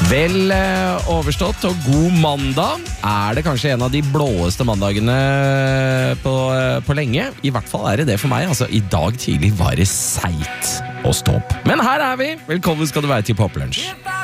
Vel overstått og god mandag. Det kanskje en av de blåeste mandagene på lenge? I hvert fall det for meg. Altså, i dag tidlig var det seit å stå opp. Men her vi. Velkommen skal du være til Poplunsj.